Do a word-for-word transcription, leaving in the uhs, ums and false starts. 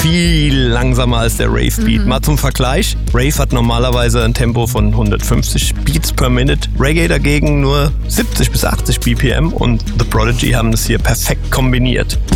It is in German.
viel langsamer als der Rave-Beat. Mhm. Mal zum Vergleich, Rave hat normalerweise ein Tempo von hundertfünfzig Beats per Minute, Reggae dagegen nur siebzig bis achtzig B P M und The Prodigy haben das hier perfekt kombiniert.